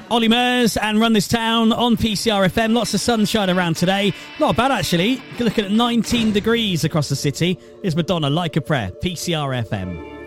Ollie Murs and Run This Town on PCR FM. Lots of sunshine around today. Not bad, actually. Looking at 19 degrees across the city. Here's Madonna, Like a Prayer, PCR FM.